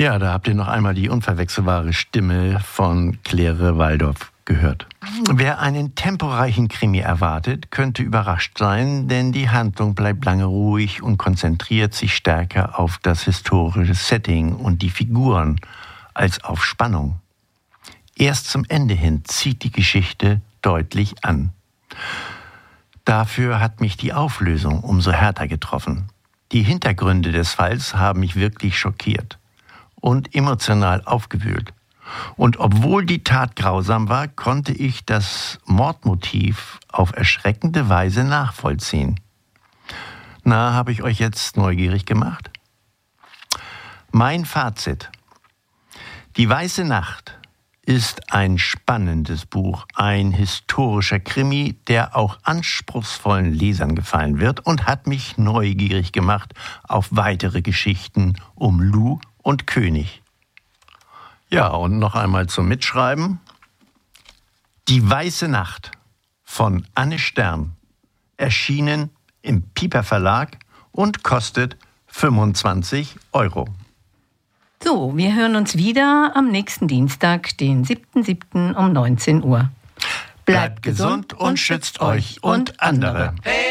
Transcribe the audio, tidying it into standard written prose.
Ja, da habt ihr noch einmal die unverwechselbare Stimme von Claire Waldorf gehört. Wer einen temporeichen Krimi erwartet, könnte überrascht sein, denn die Handlung bleibt lange ruhig und konzentriert sich stärker auf das historische Setting und die Figuren als auf Spannung. Erst zum Ende hin zieht die Geschichte deutlich an. Dafür hat mich die Auflösung umso härter getroffen. Die Hintergründe des Falls haben mich wirklich schockiert und emotional aufgewühlt. Und obwohl die Tat grausam war, konnte ich das Mordmotiv auf erschreckende Weise nachvollziehen. Na, habe ich euch jetzt neugierig gemacht? Mein Fazit: Die Weiße Nacht ist ein spannendes Buch, ein historischer Krimi, der auch anspruchsvollen Lesern gefallen wird und hat mich neugierig gemacht auf weitere Geschichten um Lou und König. Ja, und noch einmal zum Mitschreiben. Die Weiße Nacht von Anne Stern, erschienen im Piper Verlag und kostet 25 €. So, wir hören uns wieder am nächsten Dienstag, den 7.7. um 19 Uhr. Bleibt gesund und schützt euch und andere.